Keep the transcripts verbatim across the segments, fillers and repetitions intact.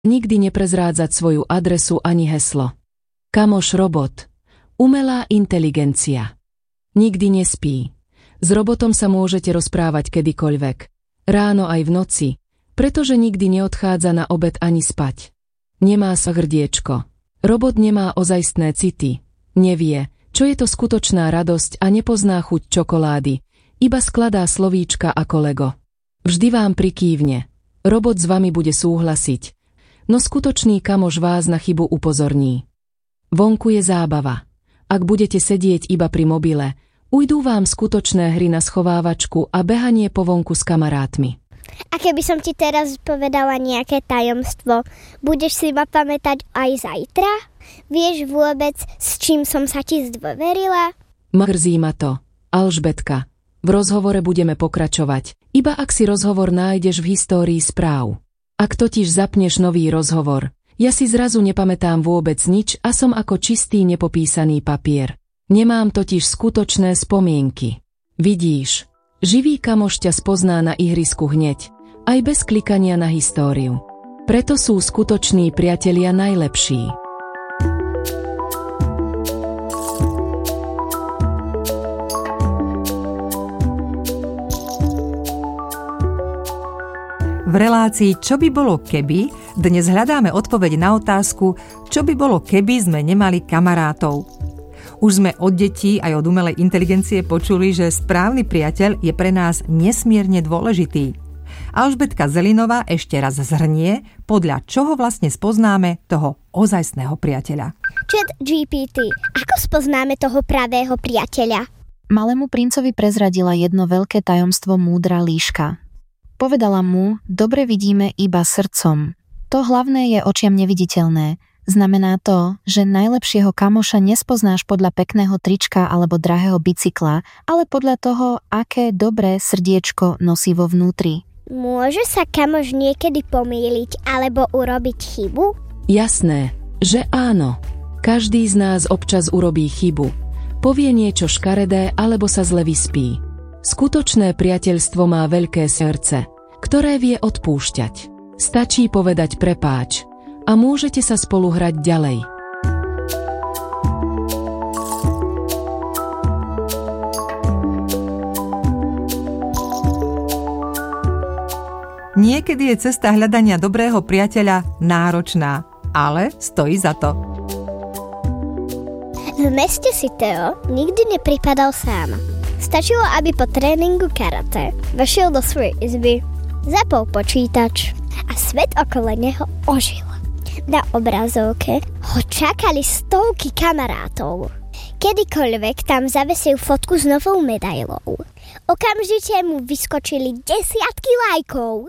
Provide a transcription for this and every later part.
Nikdy neprezrádzať svoju adresu ani heslo. Kamoš robot. Umelá inteligencia. Nikdy nespí. S robotom sa môžete rozprávať kedykoľvek. Ráno aj v noci, pretože nikdy neodchádza na obed ani spať. Nemá sa hrdiečko. Robot nemá ozajstné city. Nevie, čo je to skutočná radosť a nepozná chuť čokolády. Iba skladá slovíčka ako Lego. Vždy vám prikývne. Robot s vami bude súhlasiť. No skutočný kamoš vás na chybu upozorní. Vonku je zábava. Ak budete sedieť iba pri mobile, ujdú vám skutočné hry na schovávačku a behanie po vonku s kamarátmi. A keby som ti teraz povedala nejaké tajomstvo, budeš si ma pamätať aj zajtra? Vieš vôbec, s čím som sa ti zdôverila? Mrzí ma to, Alžbetka. V rozhovore budeme pokračovať, iba ak si rozhovor nájdeš v histórii správ. Ak totiž zapneš nový rozhovor, ja si zrazu nepamätám vôbec nič a som ako čistý nepopísaný papier. Nemám totiž skutočné spomienky. Vidíš, živý kamoš ťa spozná na ihrisku hneď, aj bez klikania na históriu. Preto sú skutoční priatelia najlepší. V relácii Čo by bolo keby dnes hľadáme odpoveď na otázku, čo by bolo keby sme nemali kamarátov. Už sme od detí aj od umelej inteligencie počuli, že správny priateľ je pre nás nesmierne dôležitý. Alžbetka Zelinová ešte raz zhrnie, podľa čoho vlastne spoznáme toho ozajstného priateľa. Chat G P T, ako spoznáme toho pravého priateľa? Malému princovi prezradila jedno veľké tajomstvo múdra líška. Povedala mu, dobre vidíme iba srdcom. To hlavné je očiam neviditeľné. Znamená to, že najlepšieho kamoša nespoznáš podľa pekného trička alebo drahého bicykla, ale podľa toho, aké dobré srdiečko nosí vo vnútri. Môže sa kamoš niekedy pomýliť alebo urobiť chybu? Jasné, že áno. Každý z nás občas urobí chybu. Povie niečo škaredé alebo sa zle vyspí. Skutočné priateľstvo má veľké srdce, ktoré vie odpúšťať. Stačí povedať prepáč a môžete sa spolu hrať ďalej. Niekedy je cesta hľadania dobrého priateľa náročná, ale stojí za to. V meste si Teo nikdy nepripadal sám. Stačilo, aby po tréningu karate vošiel do svojej izby, zapol počítač a svet okolo neho ožil. Na obrazovke ho čakali stovky kamarátov. Kedykoľvek tam zavesil fotku s novou medailou, okamžite mu vyskočili desiatky lajkov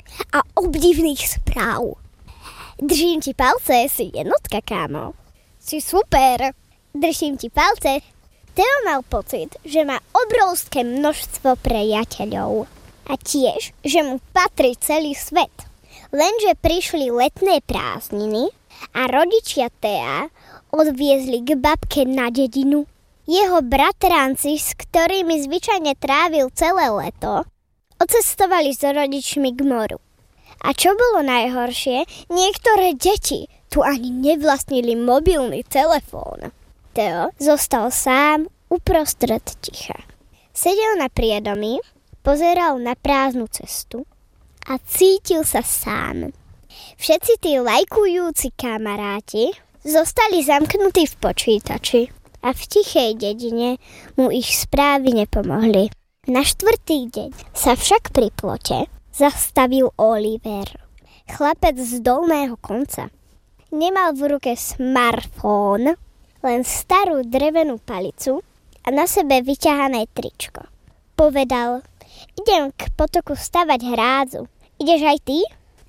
a obdivných správ. Držím ti palce, si jednotka, kámo. Si super. Držím ti palce. Teo mal pocit, že má obrovské množstvo priateľov a tiež, že mu patrí celý svet. Lenže prišli letné prázdniny a rodičia Tea odviezli k babke na dedinu. Jeho bratranci, s ktorými zvyčajne trávil celé leto, odcestovali s rodičmi k moru. A čo bolo najhoršie, niektoré deti tu ani nevlastnili mobilný telefón. Teo zostal sám uprostred ticha. Sedel na priedomí, pozeral na prázdnu cestu a cítil sa sám. Všetci tí lajkujúci kamaráti zostali zamknutí v počítači a v tichej dedine mu ich správy nepomohli. Na štvrtý deň sa však pri plote zastavil Oliver, chlapec z dolného konca. Nemal v ruke smartfón, len starú drevenú palicu a na sebe vyťahané tričko. Povedal, idem k potoku stavať hrádzu. Ideš aj ty?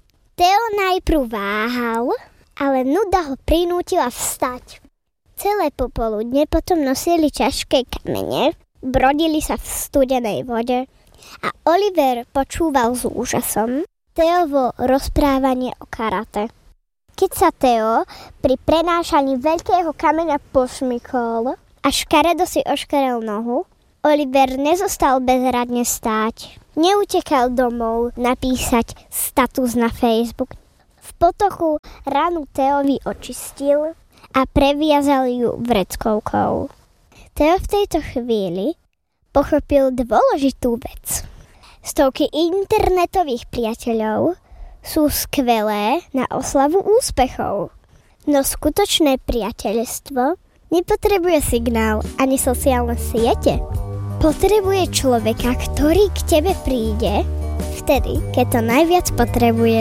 Teo najprv váhal, ale nuda ho prinútila vstať. Celé popoludne potom nosili ťažké kamene, brodili sa v studenej vode a Oliver počúval s úžasom Teovo rozprávanie o karate. Keď sa Teo pri prenášaní veľkého kameňa pošmykol a škaredo si oškarel nohu, Oliver nezostal bezradne stáť. Neutekal domov napísať status na Facebook. V V potoku ranu Teovi očistil a previazal ju vreckovkou. Teo v tejto chvíli pochopil dôležitú vec. Stovky internetových priateľov sú skvelé na oslavu úspechov. No skutočné priateľstvo nepotrebuje signál ani sociálne siete. Potrebuje človeka, ktorý k tebe príde vtedy, keď to najviac potrebuje.